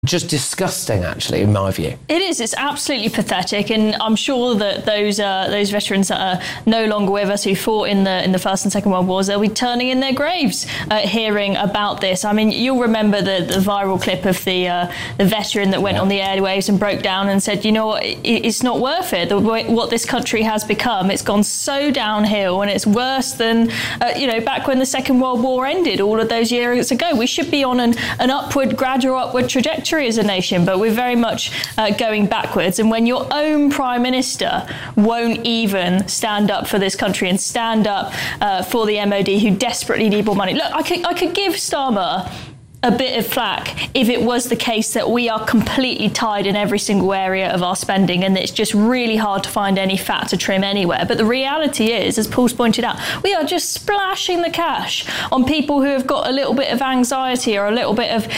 just disgusting, actually, in my view. It is. It's absolutely pathetic, and I'm sure that those veterans that are no longer with us, who fought in the First and Second World Wars, they'll be turning in their graves hearing about this. I mean, you'll remember the viral clip of the veteran that went on the airwaves and broke down and said, you know what, it's not worth it. What this country has become, it's gone so downhill, and it's worse than back when the Second World War ended all of those years ago. We should be on an gradual upward trajectory as a nation, but we're very much going backwards. And when your own Prime Minister won't even stand up for this country and stand up for the MOD, who desperately need more money. Look, I could give Starmer a bit of flack if it was the case that we are completely tied in every single area of our spending and it's just really hard to find any fat to trim anywhere. But the reality is, as Paul's pointed out, we are just splashing the cash on people who have got a little bit of anxiety or a little bit of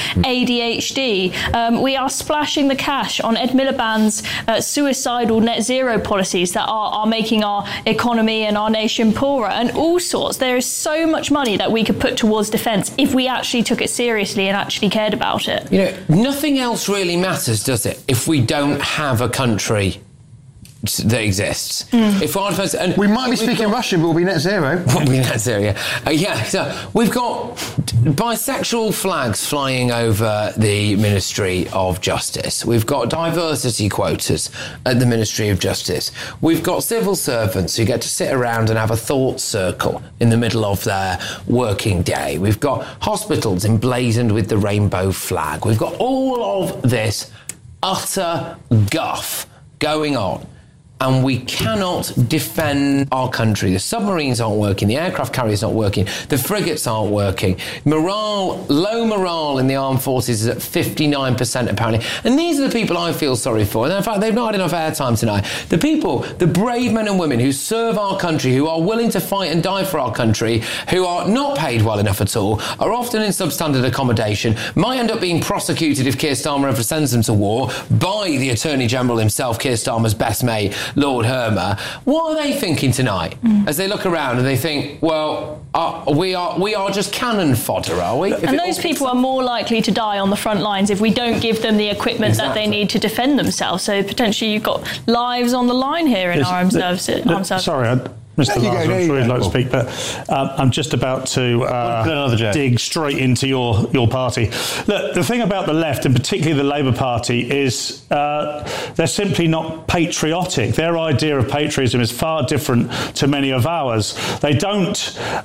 ADHD. We are splashing the cash on Ed Miliband's suicidal net zero policies that are making our economy and our nation poorer, and all sorts. There is so much money that we could put towards defence if we actually took it seriously and actually cared about it. Nothing else really matters, does it, if we don't have a country that exists. If our defence, and we might be speaking Russian, but we'll be net zero. We'll be net zero, yeah. So we've got bisexual flags flying over the Ministry of Justice. We've got diversity quotas at the Ministry of Justice. We've got civil servants who get to sit around and have a thought circle in the middle of their working day. We've got hospitals emblazoned with the rainbow flag. We've got all of this utter guff going on. And we cannot defend our country. The submarines aren't working, the aircraft carriers not working, the frigates aren't working. Low morale in the armed forces is at 59% apparently. And these are the people I feel sorry for. And in fact, they've not had enough airtime tonight. The people, the brave men and women who serve our country, who are willing to fight and die for our country, who are not paid well enough at all, are often in substandard accommodation, might end up being prosecuted if Keir Starmer ever sends them to war by the Attorney General himself, Keir Starmer's best mate, Lord Hermer. What are they thinking tonight as they look around and they think, well, we are just cannon fodder, are we? And those people are more likely to die on the front lines if we don't give them the equipment that they need to defend themselves. So potentially you've got lives on the line here in our armed services. Sorry, Mr. Lars, I'm sure you'd like to speak, but I'm just about to dig straight into your party. Look, the thing about the left, and particularly the Labour Party, is they're simply not patriotic. Their idea of patriotism is far different to many of ours. They're not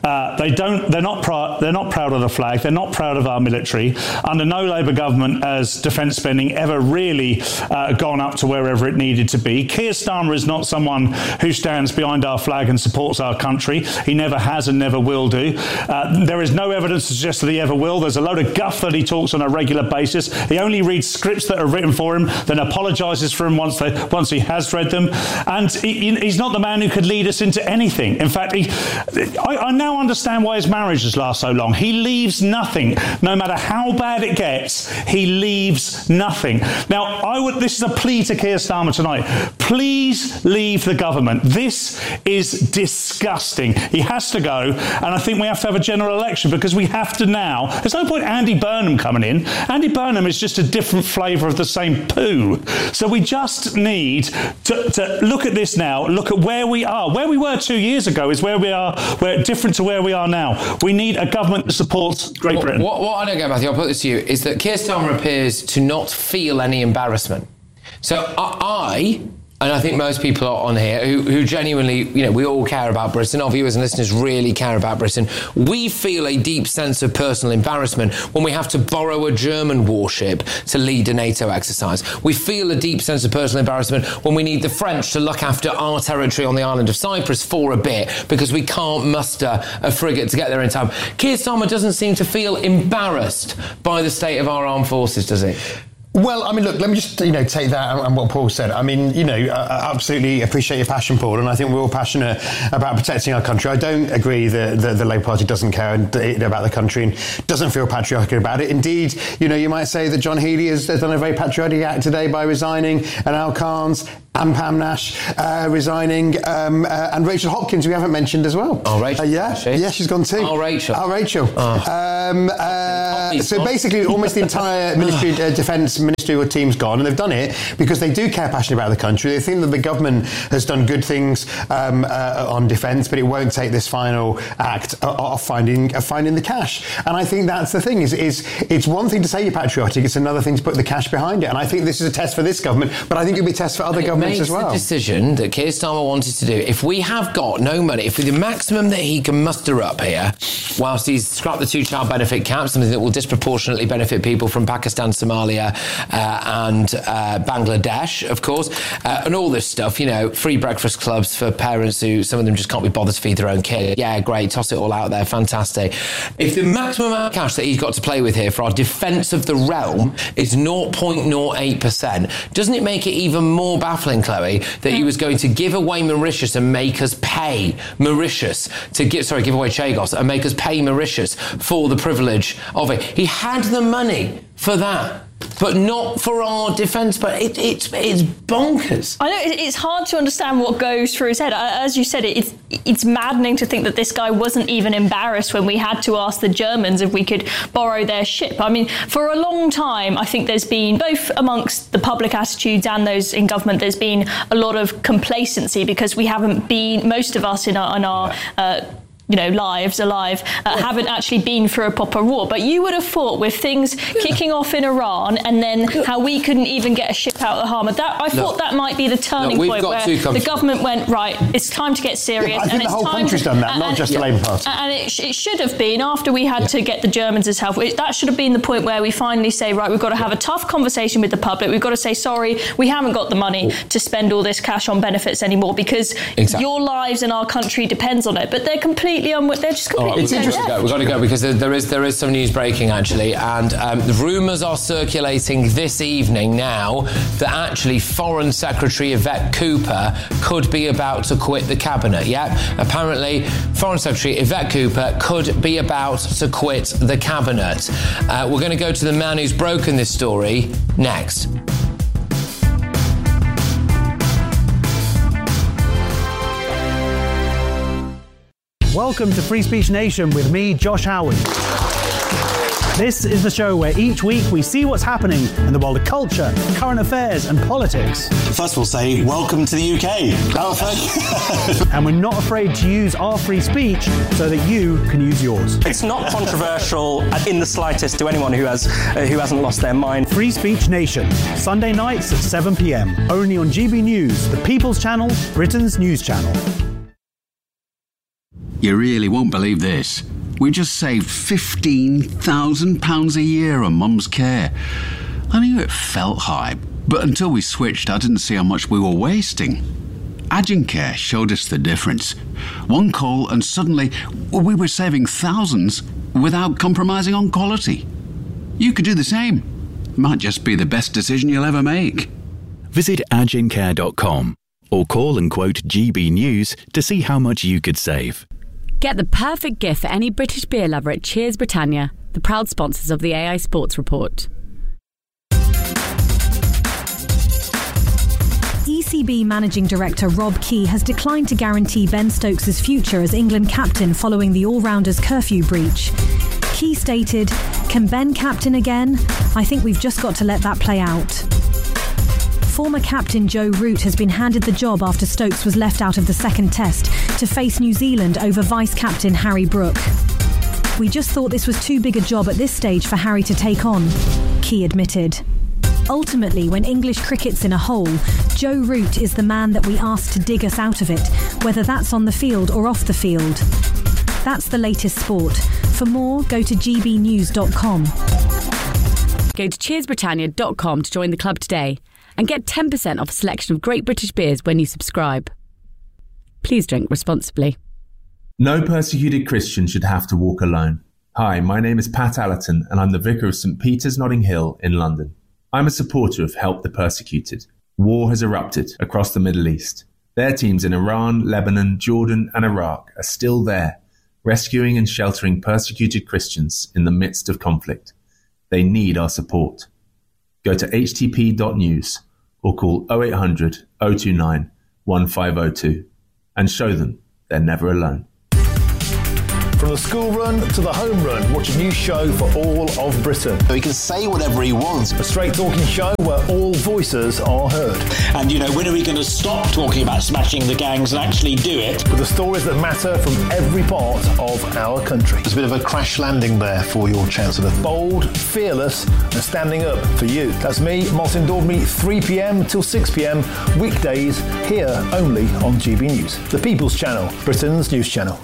proud of the flag. They're not proud of our military. Under no Labour government has defence spending ever really gone up to wherever it needed to be. Keir Starmer is not someone who stands behind our flag and supports our country. He never has and never will do. There is no evidence to suggest that he ever will. There's a load of guff that he talks on a regular basis. He only reads scripts that are written for him, then apologises for him once he has read them. And he's not the man who could lead us into anything. In fact, I now understand why his marriages last so long. He leaves nothing. No matter how bad it gets, he leaves nothing. Now, this is a plea to Keir Starmer tonight. Please leave the government. This is disgusting. He has to go, and I think we have to have a general election because we have to now. There's no point Andy Burnham coming in. Andy Burnham is just a different flavour of the same poo. So we just need to look at this now, look at where we are. Where we were 2 years ago is where we are. We're different to where we are now. We need a government that supports Great Britain. What I don't get, Matthew, I'll put this to you, is that Keir Starmer appears to not feel any embarrassment. So and I think most people are on here who genuinely, we all care about Britain. Our viewers and listeners really care about Britain. We feel a deep sense of personal embarrassment when we have to borrow a German warship to lead a NATO exercise. We feel a deep sense of personal embarrassment when we need the French to look after our territory on the island of Cyprus for a bit because we can't muster a frigate to get there in time. Keir Starmer doesn't seem to feel embarrassed by the state of our armed forces, does he? Well, I mean, look, let me just, take that and what Paul said. I mean, I absolutely appreciate your passion, Paul, and I think we're all passionate about protecting our country. I don't agree that the Labour Party doesn't care about the country and doesn't feel patriotic about it. Indeed, you might say that John Healey has done a very patriotic act today by resigning, and Al Khan's and Pam Nash resigning, and Rachel Hopkins, we haven't mentioned as well. Oh, Rachel. Yeah, she's gone too. Oh, Rachel. So basically, almost the entire Ministry of Defence ministerial team's gone, and they've done it because they do care passionately about the country. They think that the government has done good things on defence, but it won't take this final act of finding the cash. And I think that's the thing: is it's one thing to say you're patriotic, it's another thing to put the cash behind it. And I think this is a test for this government, but I think it'll be a test for other governments as well. The decision that Keir Starmer wanted to do. If we have got no money, if the maximum that he can muster up here, whilst he's scrapped the 2-child benefit cap, something that will disproportionately benefit people from Pakistan, Somalia, and Bangladesh, of course, and all this stuff, free breakfast clubs for parents who some of them just can't be bothered to feed their own kid. Yeah, great, toss it all out there, fantastic. If the maximum amount of cash that he's got to play with here for our defence of the realm is 0.08%, doesn't it make it even more baffling, Chloe, that he was going to give away Mauritius and make us pay Mauritius give away Chagos and make us pay Mauritius for the privilege of it? He had the money for that, but not for our defence. But it's bonkers. I know it's hard to understand what goes through his head. As you said, it's maddening to think that this guy wasn't even embarrassed when we had to ask the Germans if we could borrow their ship. I mean, for a long time, I think there's been, both amongst the public attitudes and those in government, there's been a lot of complacency because we haven't been, most of us in our lives alive, haven't actually been through a proper war. But you would have thought with things kicking off in Iran and then how we couldn't even get a ship out of the harbour, I thought that might be the turning point where the government went, right, it's time to get serious. Yeah, I think the whole country's done that, not just the Labour Party. And it should have been, after we had to get the Germans' help, that should have been the point where we finally say, right, we've got to have a tough conversation with the public. We've got to say, sorry, we haven't got the money to spend all this cash on benefits anymore because your lives and our country depends on it. But they're completely they're just completely. It's interesting. We've got to go because there is some news breaking actually, and the rumours are circulating this evening now that actually Foreign Secretary Yvette Cooper could be about to quit the cabinet. Yeah, apparently Foreign Secretary Yvette Cooper could be about to quit the cabinet. We're going to go to the man who's broken this story next. Welcome to Free Speech Nation with me, Josh Howard. This is the show where each week we see what's happening in the world of culture, current affairs and politics. First of all, say welcome to the UK. And we're not afraid to use our free speech so that you can use yours. It's not controversial in the slightest to anyone who hasn't lost their mind. Free Speech Nation, Sunday nights at 7 p.m. Only on GB News, the People's Channel, Britain's news channel. You really won't believe this. We just saved £15,000 a year on Mum's care. I knew it felt high, but until we switched, I didn't see how much we were wasting. Agencare showed us the difference. One call and suddenly we were saving thousands without compromising on quality. You could do the same. Might just be the best decision you'll ever make. Visit agencare.com or call and quote GB News to see how much you could save. Get the perfect gift for any British beer lover at Cheers Britannia, the proud sponsors of the AI Sports Report. ECB Managing Director Rob Key has declined to guarantee Ben Stokes' future as England captain following the all-rounders curfew breach. Key stated, "Can Ben captain again? I think we've just got to let that play out." Former captain Joe Root has been handed the job after Stokes was left out of the second test to face New Zealand over vice-captain Harry Brook. "We just thought this was too big a job at this stage for Harry to take on," Key admitted. Ultimately, when English cricket's in a hole, Joe Root is the man that we asked to dig us out of it, whether that's on the field or off the field. That's the latest sport. For more, go to gbnews.com. Go to cheersbritannia.com to join the club today and get 10% off a selection of great British beers when you subscribe. Please drink responsibly. No persecuted Christian should have to walk alone. Hi, my name is Pat Allerton and I'm the Vicar of St Peter's Notting Hill in London. I'm a supporter of Help the Persecuted. War has erupted across the Middle East. Their teams in Iran, Lebanon, Jordan and Iraq are still there, rescuing and sheltering persecuted Christians in the midst of conflict. They need our support. Go to htp.news or call 0800 029 1502 and show them they're never alone. From the school run to the home run, watch a new show for all of Britain. He can say whatever he wants. A straight talking show where all voices are heard. And, when are we going to stop talking about smashing the gangs and actually do it? With the stories that matter from every part of our country. There's a bit of a crash landing there for your Chancellor. Bold, fearless and standing up for you. That's me, Martin Daubney, 3pm till 6pm, weekdays, here only on GB News. The People's Channel, Britain's news channel.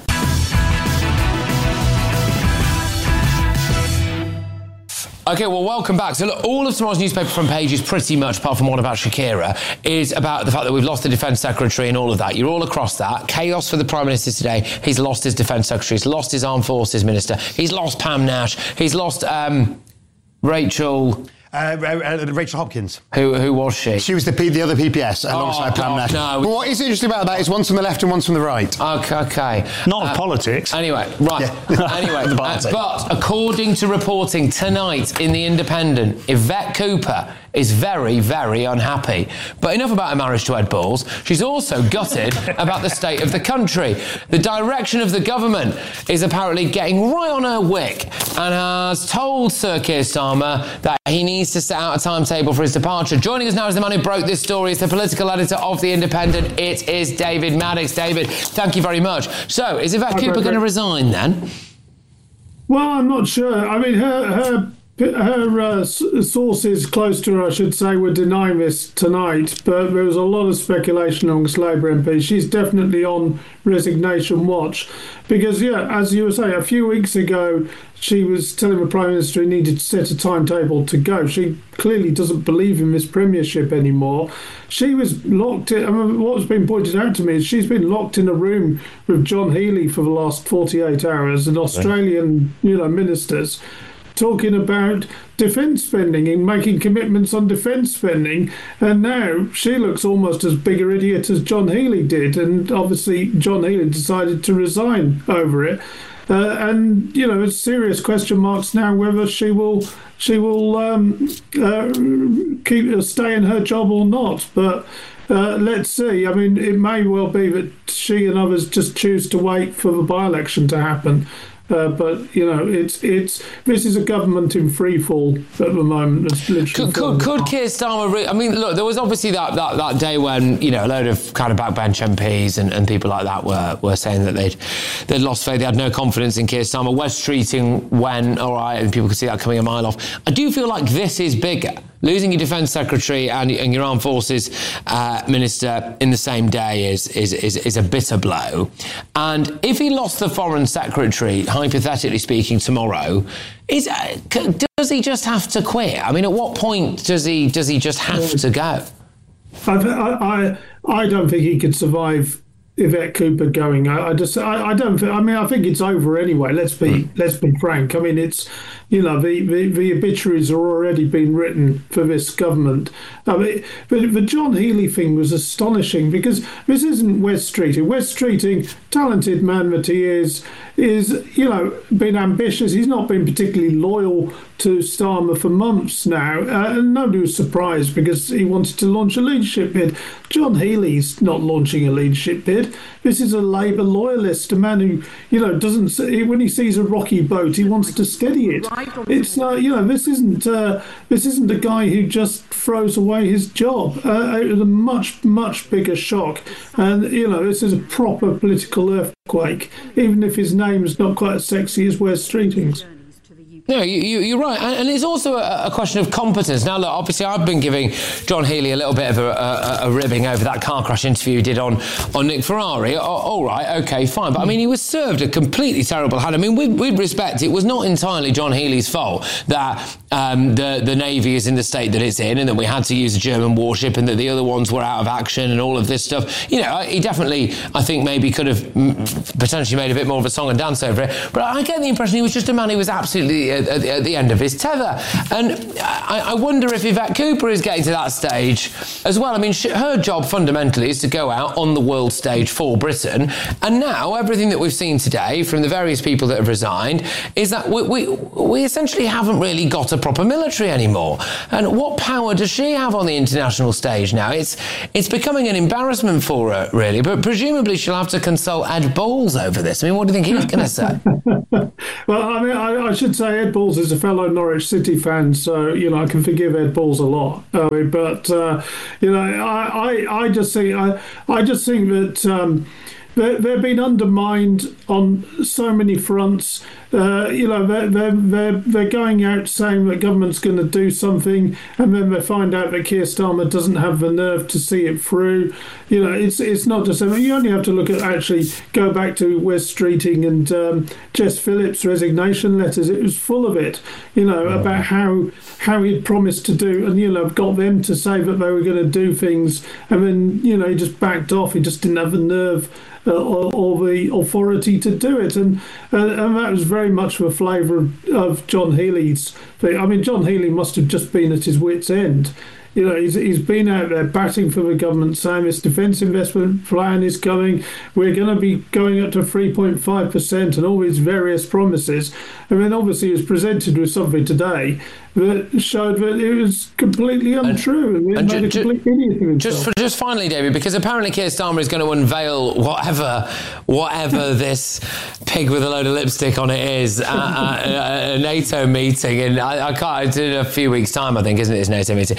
Okay, well, welcome back. So, look, all of tomorrow's newspaper front pages, pretty much, apart from one about Shakira, is about the fact that we've lost the Defence Secretary and all of that. You're all across that. Chaos for the Prime Minister today. He's lost his Defence Secretary. He's lost his Armed Forces Minister. He's lost Pam Nash. He's lost Rachel... Rachel Hopkins. Who was she? She was the other PPS alongside Pam Nash. No. But what is interesting about that is one's from the left and one's from the right. Okay. Not of politics. Anyway, right. Yeah. Anyway, but according to reporting tonight in The Independent, Yvette Cooper is very, very unhappy. But enough about her marriage to Ed Balls. She's also gutted about the state of the country. The direction of the government is apparently getting right on her wick and has told Sir Keir Starmer that he needs to set out a timetable for his departure. Joining us now is the man who broke this story. Is the political editor of The Independent. It is David Maddox. David, thank you very much. So, is Yvette Cooper going to resign then? Well, I'm not sure. I mean, her sources close to her, I should say, were denying this tonight, but there was a lot of speculation amongst Labour MPs. She's definitely on resignation watch because, as you were saying, a few weeks ago, she was telling the Prime Minister he needed to set a timetable to go. She clearly doesn't believe in this premiership anymore. She was locked in. I mean, what's been pointed out to me is she's been locked in a room with John Healey for the last 48 hours and Australian, ministers, talking about defence spending and making commitments on defence spending, and now she looks almost as big an idiot as John Healey did, and obviously John Healey decided to resign over it. And it's serious question marks now whether she will stay in her job or not. But let's see. I mean, it may well be that she and others just choose to wait for the by-election to happen. But this is a government in free fall at the moment. Could Keir Starmer? I mean, look, there was obviously that day when a load of kind of backbench MPs and people like that were saying that they'd lost faith. They had no confidence in Keir Starmer. West Streeting went all right, and people could see that coming a mile off. I do feel like this is bigger. Losing your Defence Secretary and your Armed Forces Minister in the same day is a bitter blow. And if he lost the Foreign Secretary, hypothetically speaking, tomorrow, does he just have to quit? I mean, at what point does he just have to go? I don't think he could survive Yvette Cooper going. I don't think. I mean, I think it's over anyway. Let's be frank. I mean, it's the obituaries are already been written for this government. I mean, but the John Healey thing was astonishing because this isn't West Streeting. West Streeting, talented man that he is been ambitious. He's not been particularly loyal to Starmer for months now, and nobody was surprised because he wanted to launch a leadership bid. John Healey's not launching a leadership bid. This is a Labour loyalist, a man who doesn't. When he sees a rocky boat, he wants to steady it. It's not. This isn't a guy who just throws away his job. It was a much bigger shock, and this is a proper political earthquake. Even if his name's not quite as sexy as Wes Streeting's. No, you're right. And it's also a question of competence. Now, look, obviously I've been giving John Healey a little bit of a ribbing over that car crash interview he did on Nick Ferrari. All right, OK, fine. But, I mean, he was served a completely terrible hand. I mean, with respect, it was not entirely John Healey's fault that the Navy is in the state that it's in and that we had to use a German warship and that the other ones were out of action and all of this stuff. He definitely, I think, maybe could have potentially made a bit more of a song and dance over it. But I get the impression he was just a man who was absolutely at the end of his tether. And I wonder if Yvette Cooper is getting to that stage as well. I mean, her job fundamentally is to go out on the world stage for Britain. And now everything that we've seen today from the various people that have resigned is that we essentially haven't really got a proper military anymore. And what power does she have on the international stage now? It's becoming an embarrassment for her, really. But presumably she'll have to consult Ed Balls over this. I mean, what do you think he's going to say? Well, I mean, I should say Ed Balls is a fellow Norwich City fan, so, you know, I can forgive Ed Balls a lot. But you know, I just think that they've been undermined on so many fronts. You know, they're going out saying that government's going to do something, and then they find out that Keir Starmer doesn't have the nerve to see it through. You know, it's not just. I mean, you only have to look at go back to Wes Streeting and Jess Phillips' resignation letters. It was full of it. You know, about how he'd promised to do, and, you know, got them to say that they were going to do things, and then, you know, he just backed off. He just didn't have the nerve or the authority to do it, and that was very much the flavour of John Healey's thing. I mean, John Healey must have just been at his wit's end. You know, he's been out there batting for the government, saying this defence investment plan is coming. We're going to be going up to 3.5% and all these various promises. And then obviously he was presented with something today that showed that it was completely untrue and made a complete idiot of himself. Just finally, David, because apparently Keir Starmer is going to unveil whatever this pig with a load of lipstick on it is at a NATO meeting, and it's in a few weeks' time, I think, isn't it, his NATO meeting?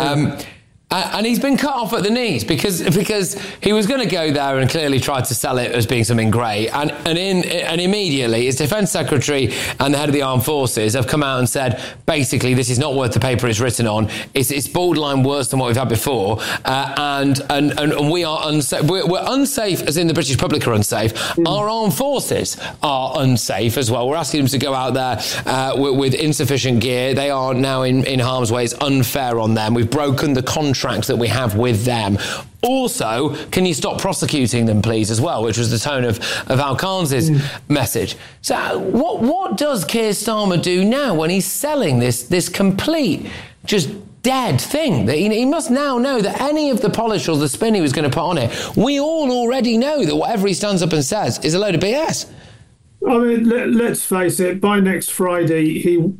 And he's been cut off at the knees because he was going to go there and clearly try to sell it as being something great. And immediately his Defence Secretary and the head of the Armed Forces have come out and said, basically, this is not worth the paper it's written on. It's borderline worse than what we've had before. And we are unsafe. We're unsafe, as in the British public are unsafe. Our armed forces are unsafe as well. We're asking them to go out there with insufficient gear. They are now in harm's way. It's unfair on them. We've broken the contract that we have with them. Also, can you stop prosecuting them, please, as well, which was the tone of Al Khan's message. So what does Keir Starmer do now when he's selling this complete, just dead thing? That he must now know that any of the polish or the spin he was going to put on it, we all already know that whatever he stands up and says is a load of BS. I mean, let's face it, by next Friday,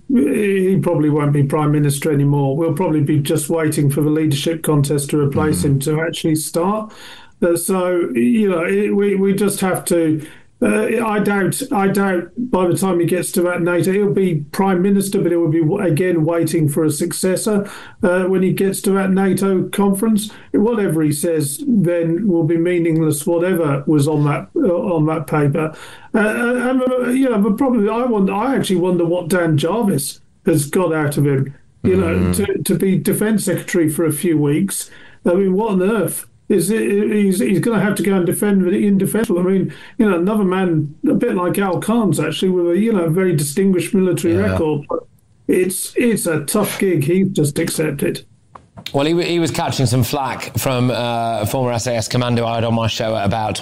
he probably won't be Prime Minister anymore. We'll probably be just waiting for the leadership contest to replace him to actually start. So, you know, we just have to... I doubt by the time he gets to that NATO, he'll be Prime Minister, but he will be again waiting for a successor when he gets to that NATO conference. Whatever he says then will be meaningless, whatever was on that paper. And you know, the problem I actually wonder what Dan Jarvis has got out of him. You know, to be Defence Secretary for a few weeks. I mean, what on earth? He's going to have to go and defend the indefensible. I mean, you know, another man, a bit like Al Khan's actually, with a very distinguished military record. But it's a tough gig he's just accepted. Well, he was catching some flack from a former SAS commando I had on my show at about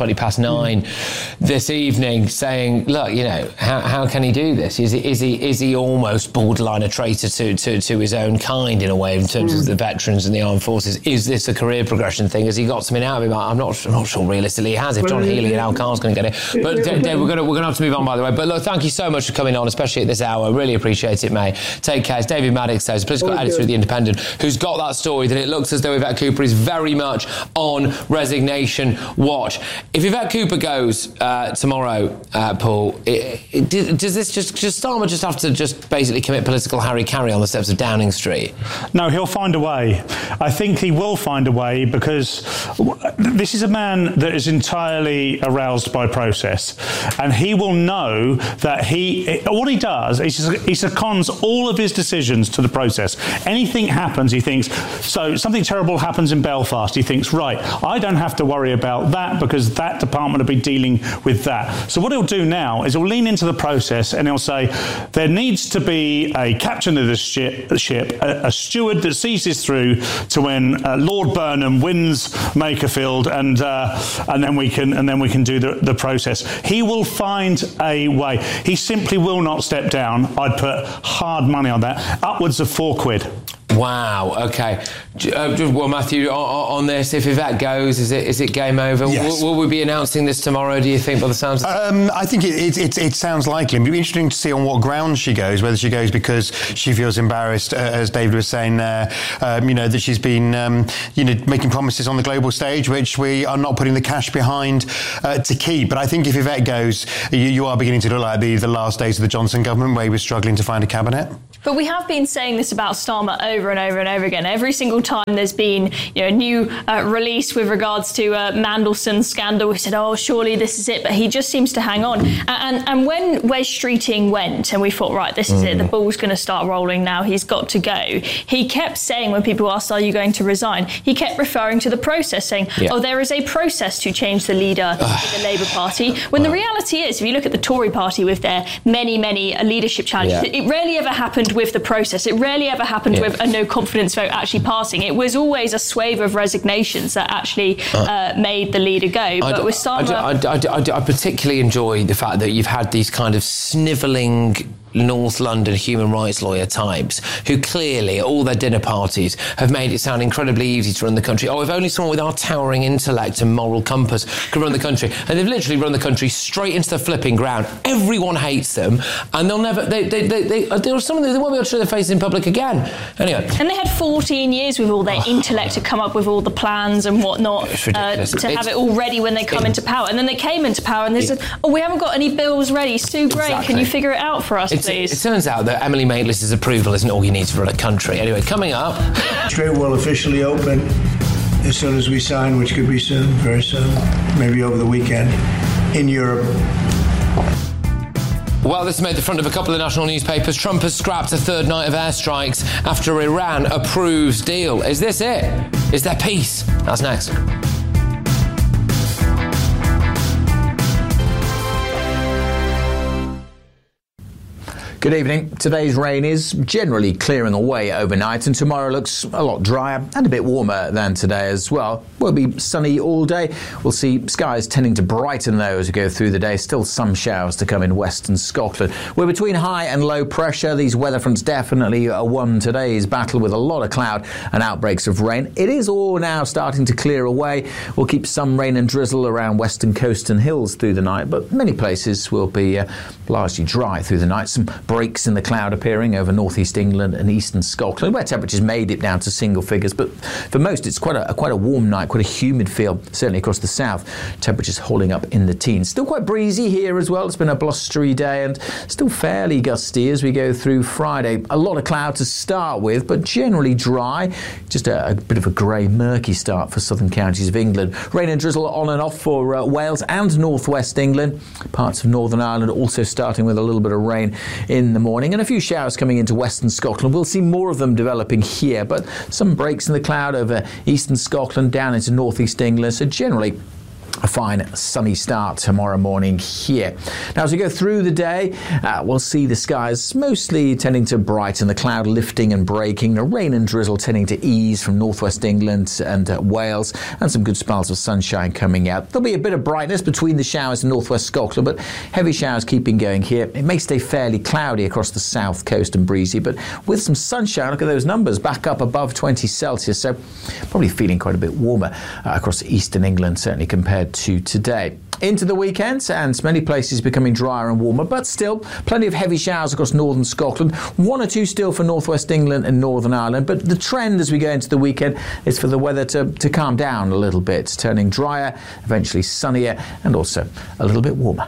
9:20 this evening, saying, "Look, you know, how can he do this? Is he almost borderline a traitor to his own kind in a way in terms of the veterans and the armed forces? Is this a career progression thing? Has he got something out of him? I'm not sure realistically he has. If John Healey and Al Khan's going to get it, but Dave, we're going to have to move on, by the way. But look, thank you so much for coming on, especially at this hour. Really appreciate it, mate. Take care. It's David Maddox, political editor of The Independent, who's got that story that it looks as though Yvette Cooper is very much on resignation watch. If Yvette Cooper goes tomorrow, Paul, does Starmer just have to just basically commit political harry-carry on the steps of Downing Street? No, he'll find a way. I think he will find a way, because this is a man that is entirely aroused by process, and he will know that what he does is he secons all of his decisions to the process. Anything happens, he thinks, So something terrible happens in Belfast. He thinks, right, I don't have to worry about that because that department will be dealing with that. So what he'll do now is he'll lean into the process and he'll say there needs to be a captain of this ship, a steward that sees this through to when Lord Burnham wins Makerfield, and then we can do the process. He will find a way. He simply will not step down. I'd put hard money on that. Upwards of £4. Wow. Okay. Well, Matthew, on this, if that goes, is it game over? Yes. Will we be announcing this tomorrow? Do you think, by the sounds? I think it sounds likely. It'd be interesting to see on what grounds she goes. Whether she goes because she feels embarrassed, as David was saying there, that she's been, making promises on the global stage, which we are not putting the cash behind to keep. But I think if Yvette goes, you are beginning to look like the last days of the Johnson government, where he was struggling to find a cabinet. But we have been saying this about Starmer over and over and over again. Every single time there's been a new release with regards to Mandelson's scandal, we said, oh, surely this is it. But he just seems to hang on. And when Wes Streeting went and we thought, right, this is it, the ball's going to start rolling now, he's got to go, he kept saying, when people asked, are you going to resign, he kept referring to the process, saying, there is a process to change the leader of the Labour Party. When the reality is, if you look at the Tory party with their many leadership challenges, it rarely ever happened with the process. It rarely ever happened with a no confidence vote actually passing. It was always a swathe of resignations that actually made the leader go. But with Starmer, I particularly enjoy the fact that you've had these kind of snivelling North London human rights lawyer types who clearly at all their dinner parties have made it sound incredibly easy to run the country. Oh, if only someone with our towering intellect and moral compass could run the country. And they've literally run the country straight into the flipping ground. Everyone hates them, and they'll never. They won't be able to show their faces in public again. Anyway. And they had 14 years with all their intellect to come up with all the plans and whatnot to have it all ready when they come into power. And then they came into power and they said, we haven't got any bills ready. Sue Gray, can you figure it out for us? Please. It turns out that Emily Maitlis's approval isn't all you need to run a country. Anyway, coming up... Trade will officially open as soon as we sign, which could be soon, very soon, maybe over the weekend, in Europe. Well, this made the front of a couple of national newspapers. Trump has scrapped a third night of airstrikes after Iran approves deal. Is this it? Is there peace? That's next. Good evening. Today's rain is generally clearing away overnight, and tomorrow looks a lot drier and a bit warmer than today as well. We'll be sunny all day. We'll see skies tending to brighten though as we go through the day. Still some showers to come in western Scotland. We're between high and low pressure. These weather fronts definitely won today's battle with a lot of cloud and outbreaks of rain. It is all now starting to clear away. We'll keep some rain and drizzle around western coast and hills through the night, but many places will be largely dry through the night. Some breaks in the cloud appearing over northeast England and eastern Scotland, where temperatures may dip down to single figures, but for most it's quite a warm night, quite a humid feel, certainly across the south. Temperatures holding up in the teens. Still quite breezy here as well. It's been a blustery day and still fairly gusty as we go through Friday. A lot of cloud to start with, but generally dry. Just a bit of a grey, murky start for southern counties of England. Rain and drizzle on and off for Wales and northwest England. Parts of Northern Ireland also starting with a little bit of rain in the morning, and a few showers coming into western Scotland. We'll see more of them developing here, but some breaks in the cloud over eastern Scotland down into northeast England. So generally a fine sunny start tomorrow morning here. Now as we go through the day, we'll see the skies mostly tending to brighten, the cloud lifting and breaking, the rain and drizzle tending to ease from northwest England and Wales, and some good spells of sunshine coming out. There'll be a bit of brightness between the showers in northwest Scotland, but heavy showers keeping going here. It may stay fairly cloudy across the south coast and breezy, but with some sunshine. Look at those numbers, back up above 20 Celsius, so probably feeling quite a bit warmer across eastern England, certainly compared to today. Into the weekend, and many places becoming drier and warmer, but still plenty of heavy showers across northern Scotland. One or two still for northwest England and Northern Ireland, but the trend as we go into the weekend is for the weather to calm down a little bit, turning drier, eventually sunnier, and also a little bit warmer.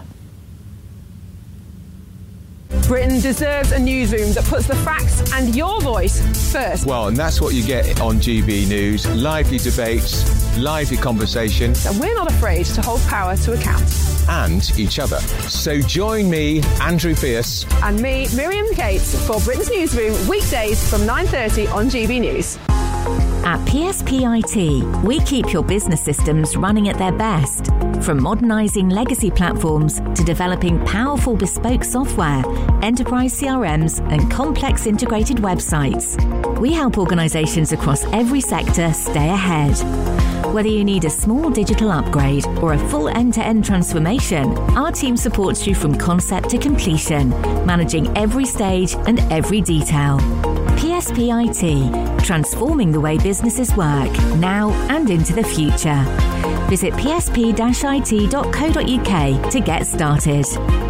Britain deserves a newsroom that puts the facts and your voice first. Well, and that's what you get on GB News. Lively debates, lively conversation. And we're not afraid to hold power to account. And each other. So join me, Andrew Pierce. And me, Miriam Cates, for Britain's Newsroom, weekdays from 9:30 on GB News. At PSPIT, we keep your business systems running at their best. From modernising legacy platforms to developing powerful bespoke software, enterprise CRMs and complex integrated websites, we help organisations across every sector stay ahead. Whether you need a small digital upgrade or a full end-to-end transformation, our team supports you from concept to completion, managing every stage and every detail. PSPIT, transforming the way businesses work, now and into the future. Visit psp-it.co.uk to get started.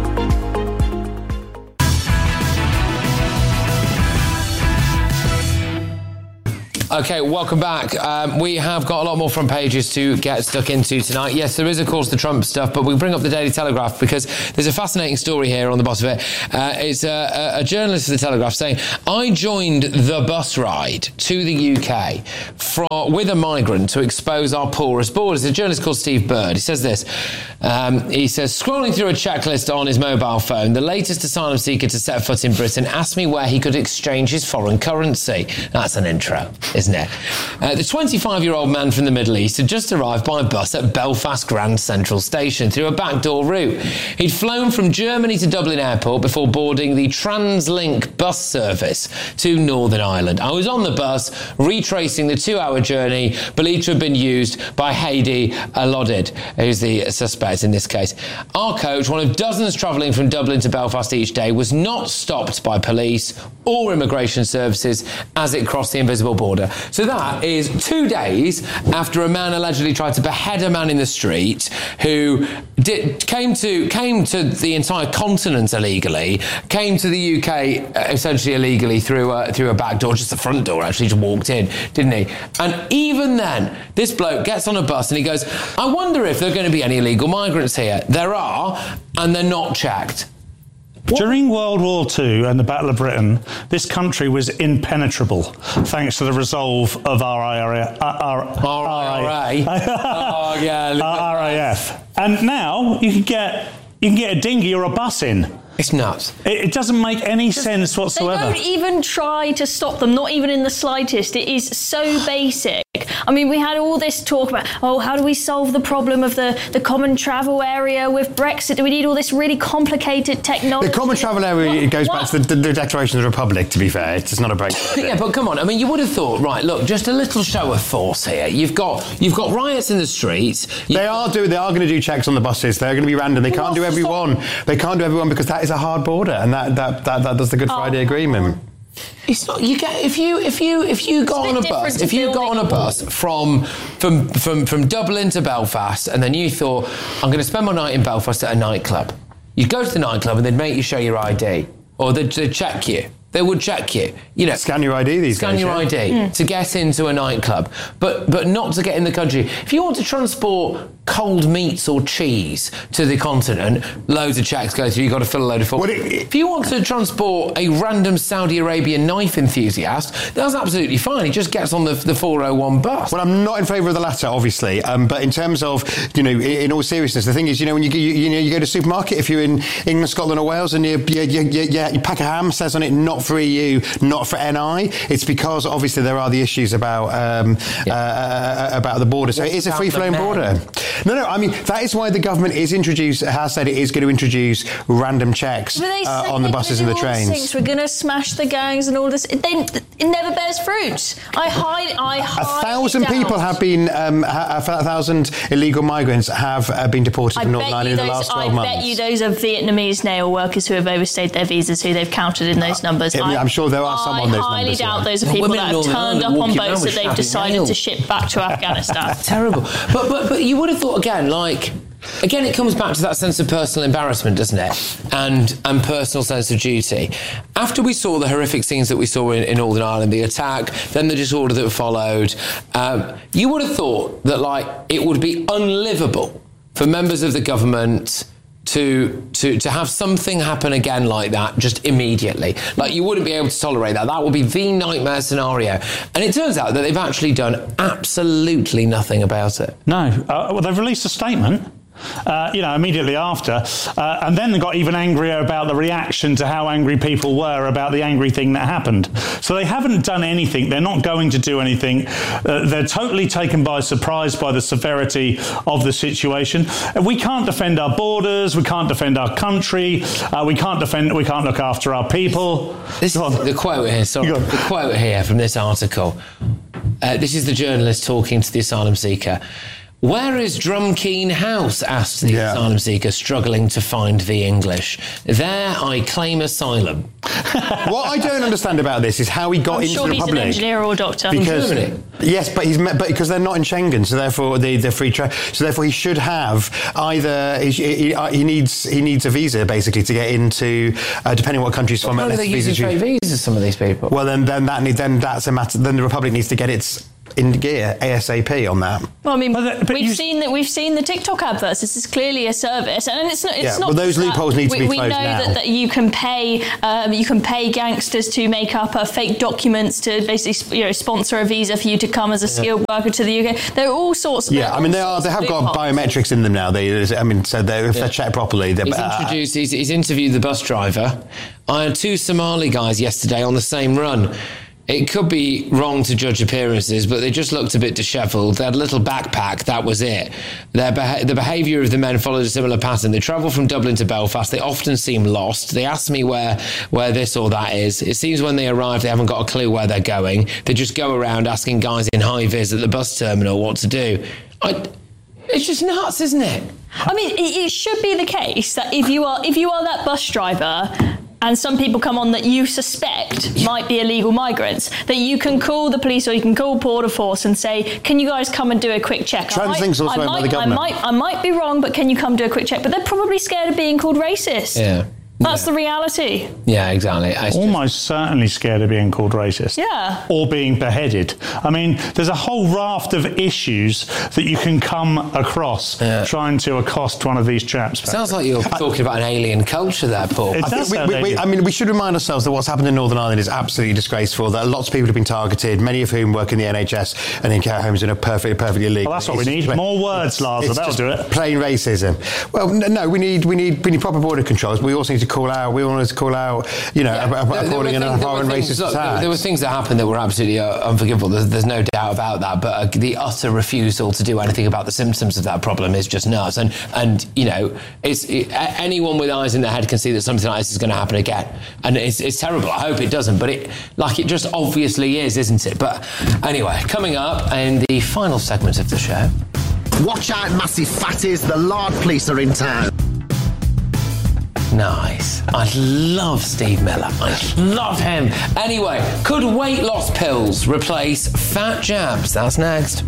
Okay, welcome back. We have got a lot more front pages to get stuck into tonight. Yes, there is, of course, the Trump stuff, but we bring up the Daily Telegraph because there's a fascinating story here on the bottom of it. It's a journalist of the Telegraph saying, I joined the bus ride to the UK with a migrant to expose our porous borders. There's a journalist called Steve Bird. He says this. He says, scrolling through a checklist on his mobile phone, the latest asylum seeker to set foot in Britain asked me where he could exchange his foreign currency. That's an intro, isn't it? The 25-year-old man from the Middle East had just arrived by bus at Belfast Grand Central Station through a backdoor route. He'd flown from Germany to Dublin Airport before boarding the TransLink bus service to Northern Ireland. I was on the bus, retracing the 2-hour journey believed to have been used by Heidi Alodid, who's the suspect in this case. Our coach, one of dozens travelling from Dublin to Belfast each day, was not stopped by police or immigration services as it crossed the invisible border. So that is 2 days after a man allegedly tried to behead a man in the street who came to the entire continent illegally, came to the UK essentially illegally through a back door, just the front door actually, just walked in, didn't he? And even then, this bloke gets on a bus and he goes, I wonder if there are going to be any illegal migrants here. There are, and they're not checked. During World War II and the Battle of Britain, this country was impenetrable thanks to the resolve of our RAF. And now you can get a dinghy or a bus in. It's nuts. It doesn't make any sense whatsoever. They don't even try to stop them, not even in the slightest. It is so basic. I mean, we had all this talk about, how do we solve the problem of the common travel area with Brexit? Do we need all this really complicated technology? The common travel area goes back to the Declaration of the Republic, to be fair. It's not a break. Yeah, but come on. I mean, you would have thought, right, look, just a little show of force here. You've got riots in the streets. They are going to do checks on the buses. They're going to be random. They can't do everyone. They can't do everyone because that is a hard border, and that does the Good Friday Agreement. It's not. You get if you got on a bus. If you got on a bus from Dublin to Belfast, and then you thought, I'm going to spend my night in Belfast at a nightclub. You'd go to the nightclub and they'd make you show your ID, or they'd check you. They would check you. You know, scan your ID these days. Scan your ID to get into a nightclub, but not to get in the country. If you want to transport cold meats or cheese to the continent, loads of checks go through. You've got to fill a load of forms. If you want to transport a random Saudi Arabian knife enthusiast, that's absolutely fine. He just gets on the 401 bus. Well, I'm not in favour of the latter, obviously, but in terms of, in all seriousness, the thing is, when you go to a supermarket, if you're in England, Scotland or Wales, and you pack a ham, says on it, not for EU, not for NI, it's because obviously there are the issues about the border. So it is a free-flowing border. No, I mean, that is why the government has said it is going to introduce random checks on the buses and the trains. We're going to smash the gangs and all this. It never bears fruit. I highly 1,000 people have been, 1,000 illegal migrants have been deported from Northern Ireland in the last 12 months. I bet you those are Vietnamese nail workers who have overstayed their visas, who they've counted in those numbers. I'm sure there are some on those numbers. I highly doubt those are people that have turned up on boats that they've decided to ship back to Afghanistan. Terrible. But you would have thought, again, it comes back to that sense of personal embarrassment, doesn't it? And personal sense of duty. After we saw the horrific scenes that we saw in Northern Ireland, the attack, then the disorder that followed, you would have thought that, it would be unlivable for members of the government to have something happen again like that just immediately. You wouldn't be able to tolerate that. That would be the nightmare scenario. And it turns out that they've actually done absolutely nothing about it. No. Well, they've released a statement. immediately after, and then got even angrier about the reaction to how angry people were about the angry thing that happened. So they haven't done anything. They're not going to do anything. They're totally taken by surprise by the severity of the situation. We can't defend our borders. We can't defend our country. We can't look after our people. This is the quote here. Sorry, the quote here from this article. This is the journalist talking to the asylum seeker. Where is Drumkeen House? Asked the asylum seeker, struggling to find the English. There I claim asylum. What I don't understand about this is how he got into the Republic. He's an engineer or a doctor. Because, from Germany. Yes, but because they're not in Schengen, so therefore the free trade. So therefore he should have either he needs a visa basically to get into depending on what country he's from. Why are they using fake visas? Some of these people. Well, then that's a matter. Then the Republic needs to get its in gear ASAP on that. Well, I mean, we've seen the TikTok adverts. This is clearly a service, and it's not. It's not. Well, those loopholes need to be closed now. We know that you can pay gangsters to make up fake documents to basically sponsor a visa for you to come as a skilled worker to the UK. There are all sorts. They have got biometrics in them now. If they're checked properly, he's interviewed the bus driver. I had 2 Somali guys yesterday on the same run. It could be wrong to judge appearances, but they just looked a bit dishevelled. They had a little backpack, that was it. The behaviour of the men followed a similar pattern. They travel from Dublin to Belfast. They often seem lost. They ask me where this or that is. It seems when they arrive, they haven't got a clue where they're going. They just go around asking guys in high-vis at the bus terminal what to do. It's just nuts, isn't it? I mean, it should be the case that if you are that bus driver and some people come on that you suspect might be illegal migrants, that you can call the police or you can call Border Force and say, can you guys come and do a quick check? I might be wrong, but can you come do a quick check? But they're probably scared of being called racist. Yeah. That's the reality. Yeah, exactly. Almost certainly scared of being called racist. Yeah. Or being beheaded. I mean, there's a whole raft of issues that you can come across trying to accost one of these chaps. Sounds like you're talking about an alien culture there, Paul. We should remind ourselves that what's happened in Northern Ireland is absolutely disgraceful. That lots of people have been targeted, many of whom work in the NHS and in care homes and are perfectly illegal. Well, that's what we need. More words, Lars. That'll do it. Plain racism. Well, no, we need proper border controls. We also need to call out, about appalling and abhorrent racist attacks. There were things that happened that were absolutely unforgivable. There's no doubt about that. But the utter refusal to do anything about the symptoms of that problem is just nuts. And anyone with eyes in their head can see that something like this is going to happen again. And it's terrible. I hope it doesn't. But it just obviously is, isn't it? But anyway, coming up in the final segment of the show. Watch out, massive fatties. The Lard police are in town. Nice. I love Steve Miller. I love him. Anyway, could weight loss pills replace fat jabs? That's next.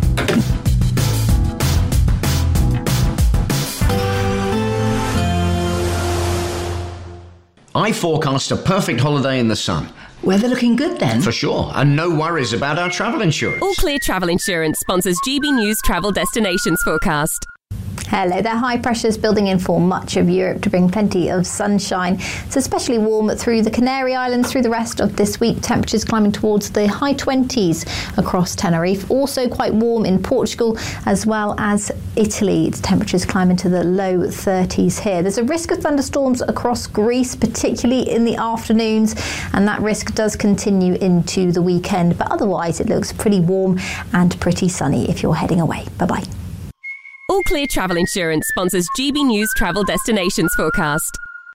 I forecast a perfect holiday in the sun. Weather looking good then? For sure, and no worries about our travel insurance. All Clear Travel Insurance sponsors GB News Travel Destinations Forecast. Hello there. High pressures building in for much of Europe to bring plenty of sunshine. It's especially warm through the Canary Islands through the rest of this week. Temperatures climbing towards the high 20s across Tenerife. Also quite warm in Portugal as well as Italy. Temperatures climbing to the low 30s here. There's a risk of thunderstorms across Greece, particularly in the afternoons, and that risk does continue into the weekend. But otherwise, it looks pretty warm and pretty sunny if you're heading away. Bye-bye. All Clear Travel Insurance sponsors GB News Travel Destinations Forecast.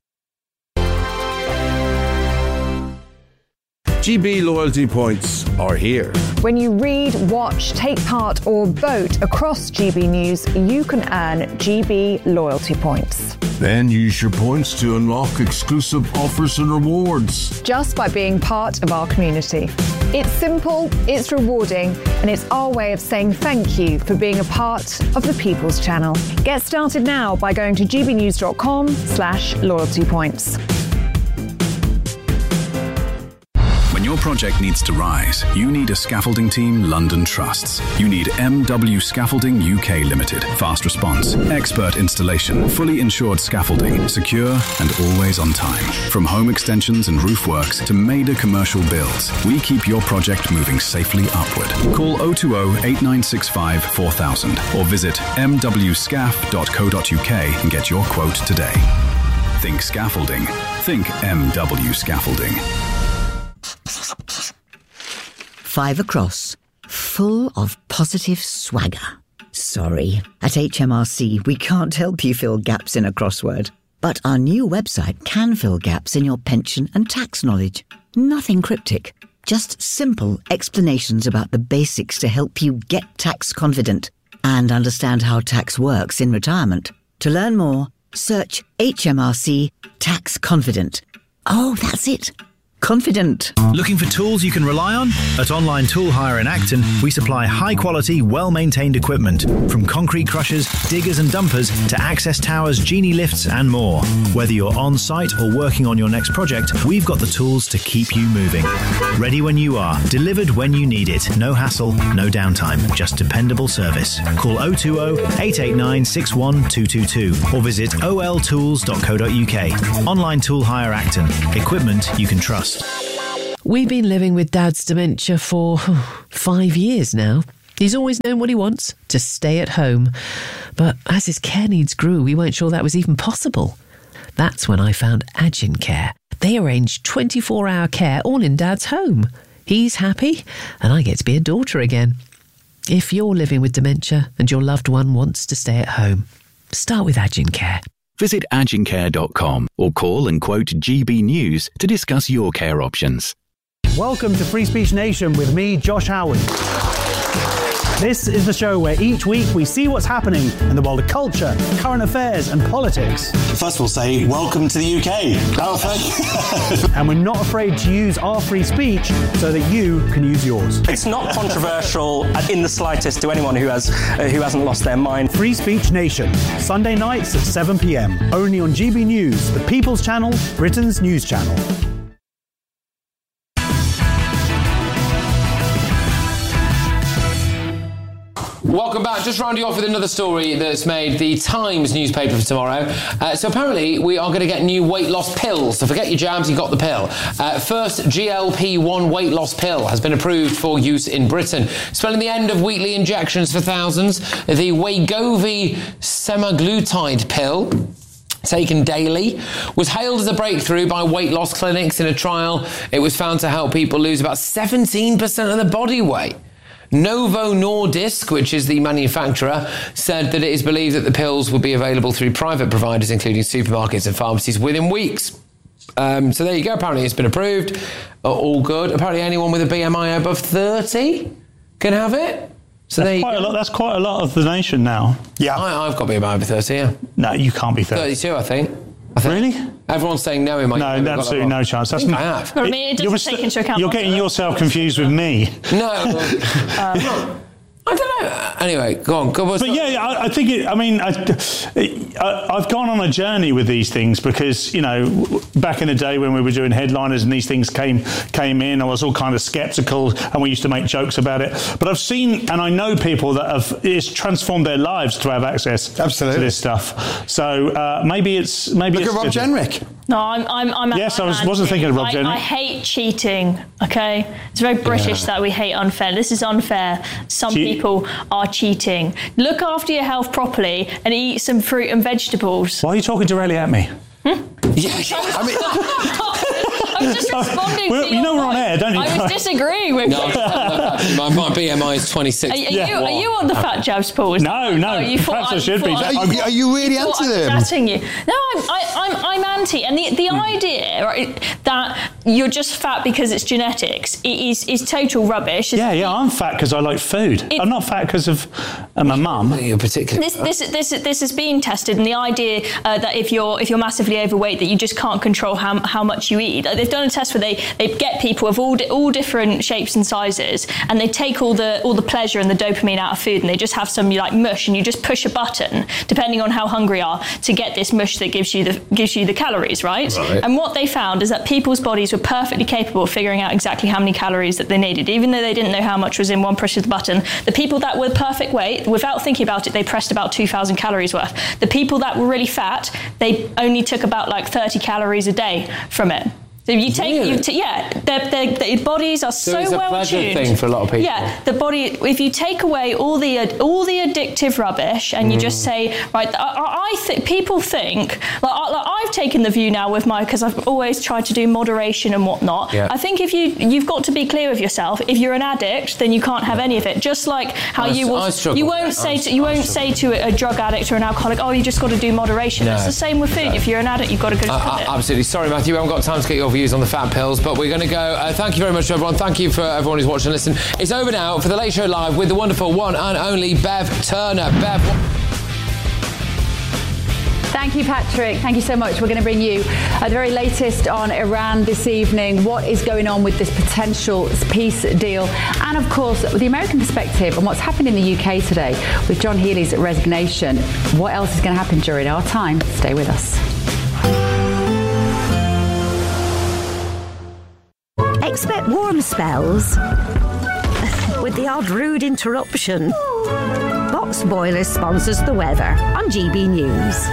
GB loyalty points are here. When you read, watch, take part or vote across GB News, you can earn GB loyalty points. Then use your points to unlock exclusive offers and rewards. Just by being part of our community. It's simple, it's rewarding, and it's our way of saying thank you for being a part of the People's Channel. Get started now by going to gbnews.com/loyalty points. your project needs to rise, you need a scaffolding team London trusts. You need MW Scaffolding UK Limited. Fast response, expert installation, fully insured scaffolding, secure and always on time. From home extensions and roof works to major commercial builds, we keep your project moving safely upward. Call 020 8965 4000 or visit mwscaf.co.uk and get your quote today. Think scaffolding. Think MW Scaffolding. 5 across, full of positive swagger. Sorry, at HMRC we can't help you fill gaps in a crossword. But our new website can fill gaps in your pension and tax knowledge. Nothing cryptic, just simple explanations about the basics to help you get tax confident and understand how tax works in retirement. To learn more, search HMRC Tax Confident. Oh, that's it. Confident. Looking for tools you can rely on? At Online Tool Hire in Acton, we supply high-quality, well-maintained equipment, from concrete crushers, diggers and dumpers to access towers, genie lifts and more. Whether you're on-site or working on your next project, we've got the tools to keep you moving. Ready when you are, delivered when you need it. No hassle, no downtime, just dependable service. Call 020-889-61222 or visit oltools.co.uk. Online Tool Hire Acton. Equipment you can trust. We've been living with Dad's dementia for 5 years now. He's always known what he wants, to stay at home. But as his care needs grew, we weren't sure that was even possible. That's when I found Agincare. They arrange 24-hour care all in Dad's home. He's happy, and I get to be a daughter again. If you're living with dementia and your loved one wants to stay at home, start with Agincare. Visit agincare.com or call and quote GB News to discuss your care options. Welcome to Free Speech Nation with me, Josh Howard. This is the show where each week we see what's happening in the world of culture, current affairs and politics. First of all, say welcome to the UK. Oh, thank you. And we're not afraid to use our free speech so that you can use yours. It's not controversial in the slightest to anyone who hasn't lost their mind. Free Speech Nation, Sunday nights at 7 p.m. only on GB News, the People's Channel, Britain's news channel. Welcome back. Just rounding off with another story that's made the Times newspaper for tomorrow. So apparently we are going to get new weight loss pills. So forget your jabs, you got the pill. First GLP-1 weight loss pill has been approved for use in Britain, spelling the end of weekly injections for thousands. The Wegovy semaglutide pill, taken daily, was hailed as a breakthrough by weight loss clinics in a trial. It was found to help people lose about 17% of their body weight. Novo Nordisk, which is the manufacturer, said that it is believed that the pills will be available through private providers, including supermarkets and pharmacies, within weeks. So there you go. Apparently it's been approved. All good. Apparently anyone with a BMI above 30 can have it. So that's quite a lot of the nation now. Yeah. I've got BMI over 30, yeah. No, you can't be 30. 32, I think. Really? Everyone's saying no in my... No, absolutely no chance. That's I have. I mean, it doesn't take into account... You're getting yourself confused with me. No. I don't know. Anyway, go on. But yeah, I think it... I mean, I've gone on a journey with these things because, you know, back in the day when we were doing headliners and these things came in, I was all kind of sceptical and we used to make jokes about it. But I've seen and I know people that it's transformed their lives to have access to this stuff. So maybe it's... Look at Rob Jenrick. No, I'm yes, I wasn't thinking of Rob Jenrick. I hate cheating, okay? It's very British that we hate unfair. This is unfair. Some people are cheating. Look after your health properly and eat some fruit and vegetables. Why are you talking directly at me? Yeah, I mean... I was just responding to you know we're on air, don't you? I was disagreeing with you. My BMI is 26. Are you on the fat jabs, Paul? No. Perhaps I should be. Are you really anti them? I'm you. No, I'm anti. And the idea, right, that you're just fat because it's genetics is total rubbish. Yeah, I'm fat because I like food. I'm not fat because of my mum. You're particularly. This is being tested, and the idea that if you're massively overweight, that you just can't control how much you eat. They've done a test where they get people of all different shapes and sizes, and they take all the pleasure and the dopamine out of food, and they just have some like mush, and you just push a button depending on how hungry you are to get this mush that gives you the calories, right? And what they found is that people's bodies were perfectly capable of figuring out exactly how many calories that they needed, even though they didn't know how much was in one push of the button. The people that were perfect weight, without thinking about it, they pressed about 2,000 calories worth. The people that were really fat, they only took about like 30 calories a day from it. So you take, their bodies are so it's a well pleasure tuned. thing for a lot of people. Yeah, the body. If you take away all the addictive rubbish and you just say, right, I think people think like I've taken the view now with because I've always tried to do moderation and whatnot. Yeah. I think if you've got to be clear with yourself. If you're an addict, then you can't have any of it. Just like how you won't say to a drug addict or an alcoholic, oh, you just got to do moderation. No. It's the same with food. No. If you're an addict, you've got to go to it. Absolutely. Sorry, Matthew, we haven't got time to get your views on the fat pills, but we're going to go. Thank you very much to everyone. Thank you for everyone who's watching and listening. It's over now for the Late Show Live with the wonderful one and only Bev Turner. Bev. Thank you, Patrick. Thank you so much. We're going to bring you the very latest on Iran this evening, what is going on with this potential peace deal, and of course, the American perspective on what's happened in the UK today with John Healey's resignation. What else is going to happen during our time? Stay with us. Expect warm spells with the odd rude interruption. Box Boilers sponsors the weather on GB News.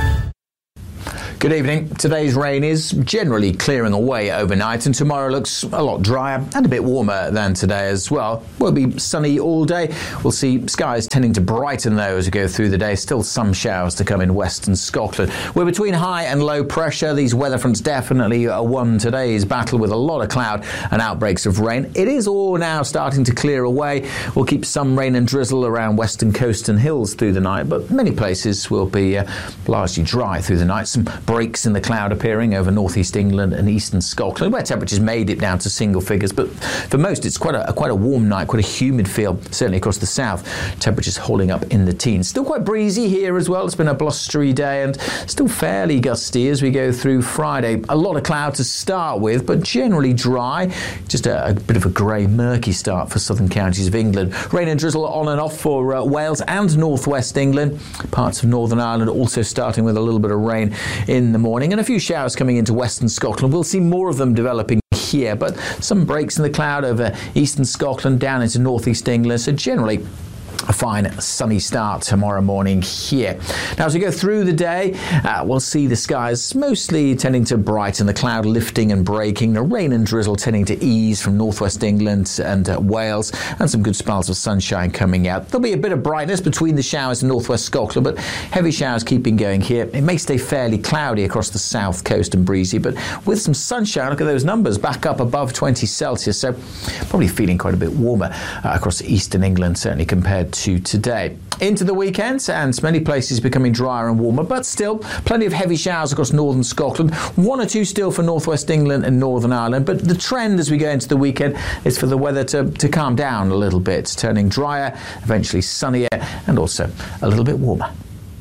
Good evening. Today's rain is generally clearing away overnight, and tomorrow looks a lot drier and a bit warmer than today as well. We'll be sunny all day. We'll see skies tending to brighten though as we go through the day. Still some showers to come in western Scotland. We're between high and low pressure. These weather fronts definitely won today's battle with a lot of cloud and outbreaks of rain. It is all now starting to clear away. We'll keep some rain and drizzle around western coast and hills through the night, but many places will be largely dry through the night. Some breaks in the cloud appearing over northeast England and eastern Scotland, where temperatures made it down to single figures. But for most, it's quite a warm night, quite a humid feel, certainly across the south. Temperatures holding up in the teens. Still quite breezy here as well. It's been a blustery day and still fairly gusty as we go through Friday. A lot of cloud to start with, but generally dry. Just a bit of a grey, murky start for southern counties of England. Rain and drizzle on and off for Wales and northwest England. Parts of Northern Ireland also starting with a little bit of rain in the morning, and a few showers coming into western Scotland. We'll see more of them developing here, but some breaks in the cloud over eastern Scotland down into northeast England. So generally a fine sunny start tomorrow morning here. Now, as we go through the day, we'll see the skies mostly tending to brighten, the cloud lifting and breaking, the rain and drizzle tending to ease from northwest England and Wales, and some good spells of sunshine coming out. There'll be a bit of brightness between the showers in northwest Scotland, but heavy showers keeping going here. It may stay fairly cloudy across the south coast and breezy, but with some sunshine. Look at those numbers, back up above 20 Celsius, so probably feeling quite a bit warmer across eastern England, certainly compared to today. Into the weekend, and many places becoming drier and warmer, but still plenty of heavy showers across northern Scotland. 1 or 2 still for northwest England and Northern Ireland, but the trend as we go into the weekend is for the weather to calm down a little bit, turning drier, eventually sunnier, and also a little bit warmer.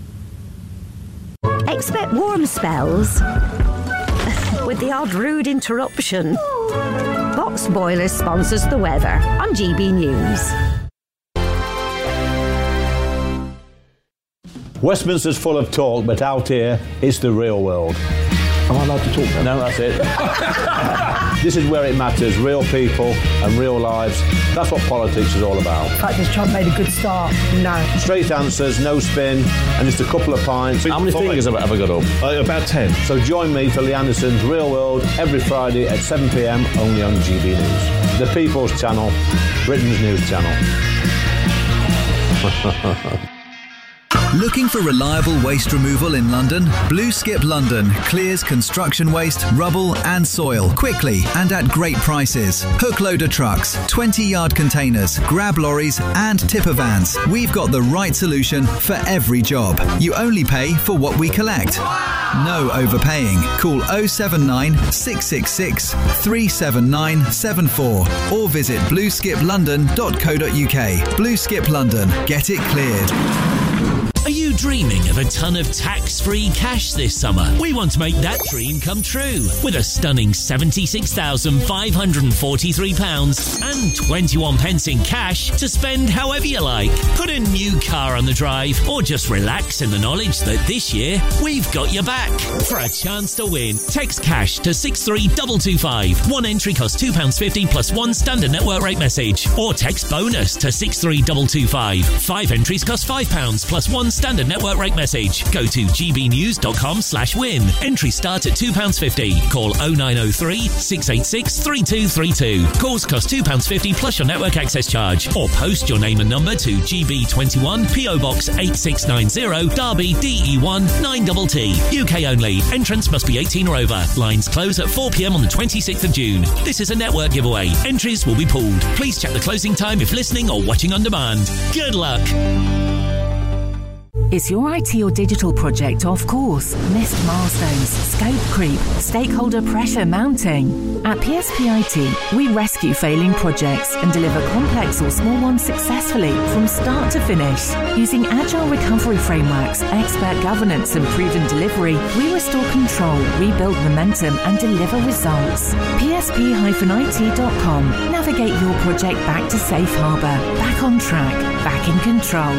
Expect warm spells with the odd rude interruption. Box Boilers sponsors the weather on GB News. Westminster's full of talk, but out here, it's the real world. Am I allowed to talk now? No, that's it. This is where it matters, real people and real lives. That's what politics is all about. In fact, has Trump made a good start? No. Straight answers, no spin, and just a couple of pints. How many fingers have I got up? About 10. So join me for Lee Anderson's Real World every Friday at 7 p.m, only on GB News. The People's Channel, Britain's news channel. Looking for reliable waste removal in London? Blue Skip London clears construction waste, rubble and soil quickly and at great prices. Hook loader trucks, 20-yard containers, grab lorries and tipper vans. We've got the right solution for every job. You only pay for what we collect. No overpaying. Call 079 666 37974 or visit blueskiplondon.co.uk. Blue Skip London. Get it cleared. Are you dreaming of a ton of tax-free cash this summer? We want to make that dream come true with a stunning £76,543 and 21 pence in cash to spend however you like. Put a new new car on the drive, or just relax in the knowledge that this year we've got your back. For a chance to win, text cash to 63225. One entry costs £2.50 plus one standard network rate message. Or text bonus to 63225. 5 entries cost £5 plus one standard network rate message. Go to gbnews.com/win. Entries start at £2.50. Call 0903 686 3232. Calls cost £2.50 plus your network access charge. Or post your name and number to GB21 PO Box 8690 Derby DE1 9TT. UK only. Entrance must be 18 or over. Lines close at 4 p.m. on the 26th of June. This is a network giveaway. Entries will be pooled. Please check the closing time if listening or watching on demand. Good luck. Is your IT or digital project off course? Missed milestones, scope creep, stakeholder pressure mounting? At PSP IT, we rescue failing projects and deliver complex or small ones successfully from start to finish. Using agile recovery frameworks, expert governance and proven delivery, we restore control, rebuild momentum and deliver results. PSP-IT.com. Navigate your project back to safe harbour, back on track, back in control.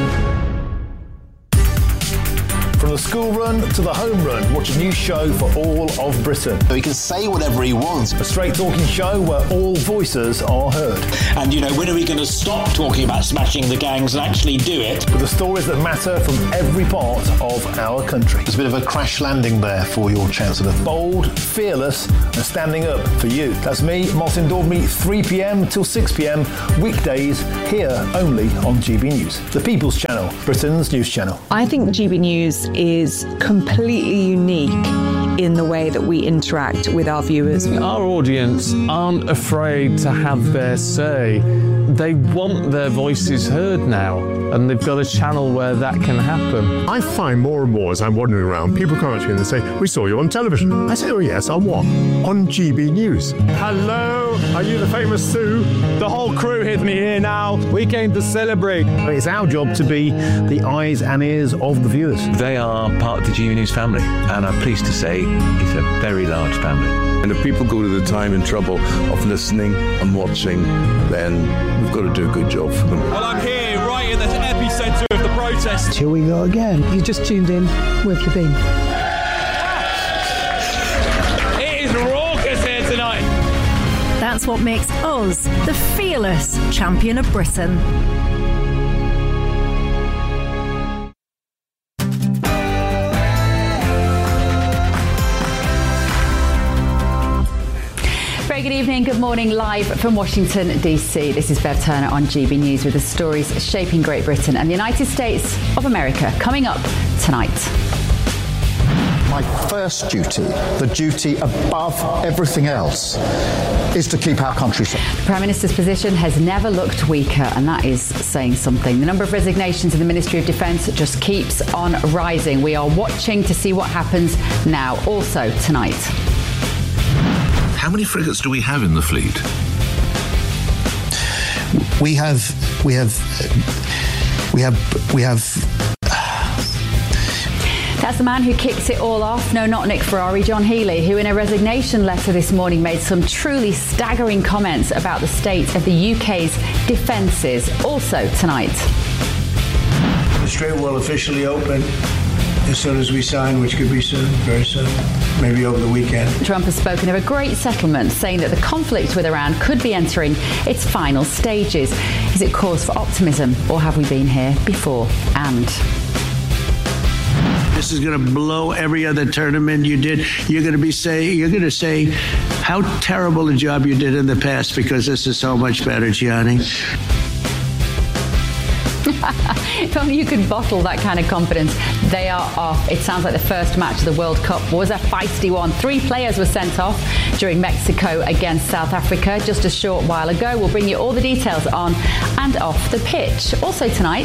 From the school run to the home run, watch a new show for all of Britain. He can say whatever he wants. A straight talking show where all voices are heard. And, when are we going to stop talking about smashing the gangs and actually do it? With the stories that matter from every part of our country. There's a bit of a crash landing there for your Chancellor. Bold, fearless, and standing up for you. That's me, Martin Daubney, 3 p.m. till 6 p.m. weekdays, here only on GB News. The People's Channel, Britain's news channel. I think GB News is completely unique in the way that we interact with our viewers. Our audience aren't afraid to have their say. They want their voices heard now, and they've got a channel where that can happen. I find more and more as I'm wandering around, people come up to me and they say, "We saw you on television." I say, "Oh yes, on what?" "On GB News." Hello, are you the famous Sue? The whole crew with me here now. We came to celebrate. It's our job to be the eyes and ears of the viewers. They are part of the GB News family, and I'm pleased to say it's a very large family. And if people go to the time and trouble of listening and watching, then we've got to do a good job for them. Well, I'm here right in the epicentre of the protest. Here we go again. You just tuned in. Where have you been? It is raucous here tonight. That's what makes us the fearless champion of Britain. Very good evening, good morning, live from Washington, DC. This is Bev Turner on GB News with the stories shaping Great Britain and the United States of America coming up tonight. My first duty, the duty above everything else, is to keep our country safe. The Prime Minister's position has never looked weaker, and that is saying something. The number of resignations in the Ministry of Defence just keeps on rising. We are watching to see what happens now, also tonight. How many frigates do we have in the fleet? We have. That's the man who kicks it all off. No, not Nick Ferrari, John Healey, who in a resignation letter this morning made some truly staggering comments about the state of the UK's defences. Also tonight. The Strait will officially open as soon as we sign, which could be soon, very soon, maybe over the weekend. Trump has spoken of a great settlement, saying that the conflict with Iran could be entering its final stages. Is it cause for optimism, or have we been here before? And this is going to blow every other tournament you did. You're going to say how terrible a job you did in the past, because this is so much better, Gianni. If only you could bottle that kind of confidence. They are off. It sounds like the first match of the World Cup was a feisty one. 3 players were sent off during Mexico against South Africa just a short while ago. We'll bring you all the details on and off the pitch. Also tonight,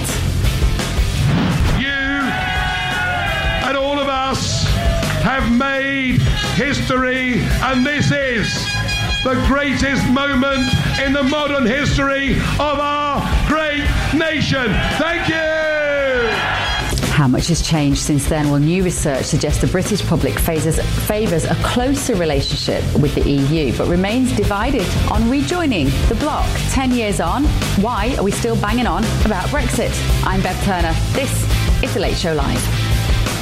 and all of us have made history, and this is the greatest moment in the modern history of our great nation. Thank you! How much has changed since then? Well, new research suggests the British public favours a closer relationship with the EU, but remains divided on rejoining the bloc. 10 years on, why are we still banging on about Brexit? I'm Bev Turner. This is The Late Show Live.